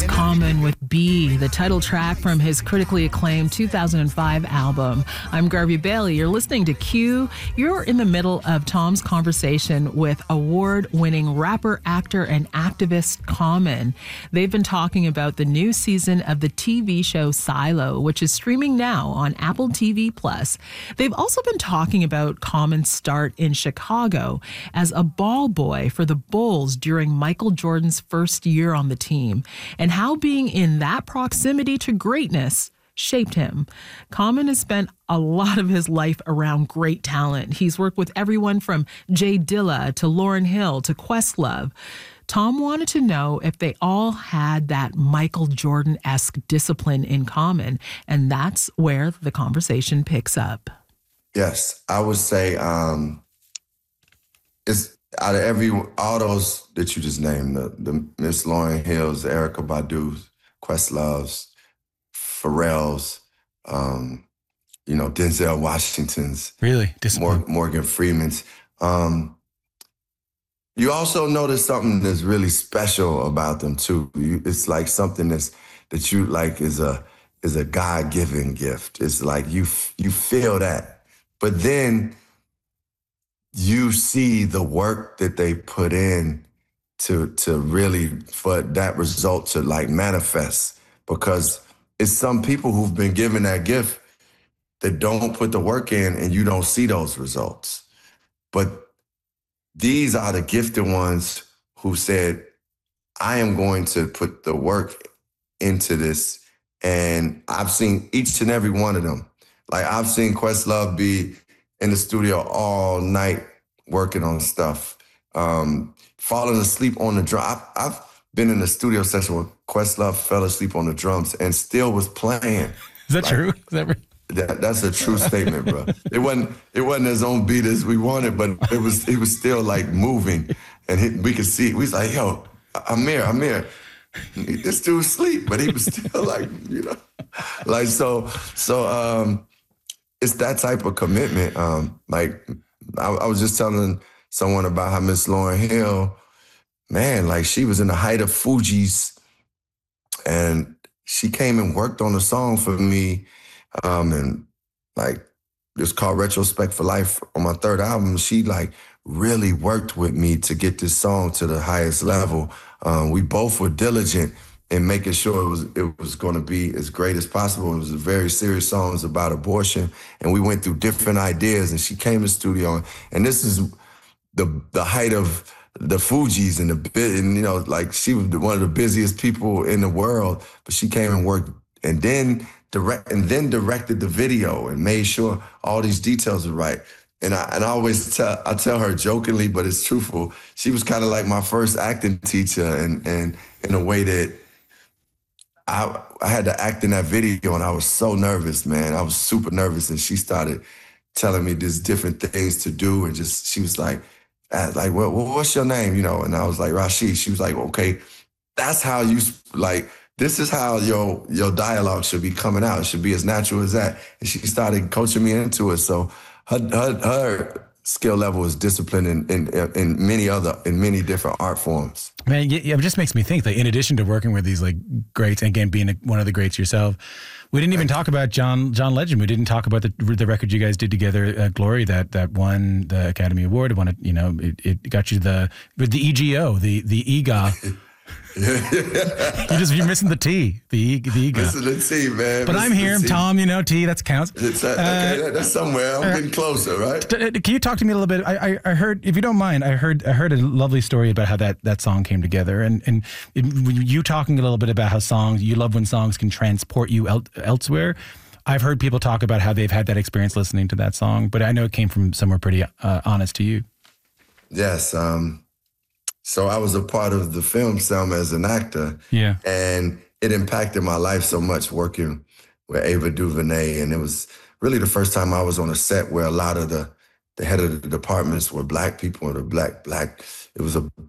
That's Common with B, the title track from his critically acclaimed 2005 album. I'm Garvey Bailey. You're listening to Q. You're in the middle of Tom's conversation with award-winning rapper, actor, and activist Common. They've been talking about the new season of the TV show Silo, which is streaming now on Apple TV+. They've also been talking about Common's start in Chicago as a ball boy for the Bulls during Michael Jordan's first year on the team, and how being in that proximity to greatness shaped him. Common has spent a lot of his life around great talent. He's worked with everyone from Jay Dilla to Lauryn Hill to Questlove. Tom wanted to know if they all had that Michael Jordan-esque discipline in common, and that's where the conversation picks up. Yes, I would say it's out of all those that you just named, the Miss Lauryn Hills, Erykah Badu's, Questlove's, Pharrell's, Denzel Washington's. Really? Morgan Freeman's. You also notice something that's really special about them too. It's like something that you like is a God-given gift. It's like you feel that, but then you see the work that they put in to really for that result to like manifest, because it's some people who've been given that gift that don't put the work in and you don't see those results. But these are the gifted ones who said, I am going to put the work into this. And I've seen each and every one of them. Like I've seen Questlove be in the studio all night working on stuff, falling asleep on the drum. I've been in a studio session where Questlove fell asleep on the drums and still was playing. Is that true? Is that right? That's a true statement, bro. It wasn't his own beat as we wanted, but he was still like moving, and we could see. We was like, "Yo, Amir, this dude's asleep," but he was still like, like so. It's that type of commitment. Like I was just telling someone about how Miss Lauryn Hill, man, like she was in the height of Fugees, and she came and worked on a song for me. And like it's called Retrospect for Life on my third album. She like really worked with me to get this song to the highest level. We both were diligent in making sure it was going to be as great as possible. It was a very serious song. It was about abortion, and we went through different ideas. And she came to the studio, and this is the height of the Fugees and like she was one of the busiest people in the world. But she came and worked, and then directed the video and made sure all these details are right. And I always tell her jokingly, but it's truthful. She was kind of like my first acting teacher, and in a way that I had to act in that video, and I was so nervous, man. I was super nervous, and she started telling me these different things to do, and she was like, well, what's your name? And I was like, Rashid. She was like, okay, that's how you like. This is how your dialogue should be coming out. It should be as natural as that. And she started coaching me into it. So her skill level is disciplined in many different art forms. Man, it just makes me think that in addition to working with these like greats, and again being one of the greats yourself, we didn't even talk about John Legend. We didn't talk about the record you guys did together, Glory, that won the Academy Award. It got you the EGO, the EGA. You're missing the T, the EGA. Missing the T, man. But I'm here, Tom. T, that counts. Okay, that's somewhere. I'm getting closer, right? Can you talk to me a little bit? I heard, if you don't mind, I heard a lovely story about how that song came together, and you talking a little bit about how you love when songs can transport you elsewhere. I've heard people talk about how they've had that experience listening to that song, but I know it came from somewhere pretty honest to you. Yes. So I was a part of the film Selma as an actor. Yeah. And it impacted my life so much working with Ava DuVernay. And it was really the first time I was on a set where a lot of the head of the departments were Black people, and black. It was a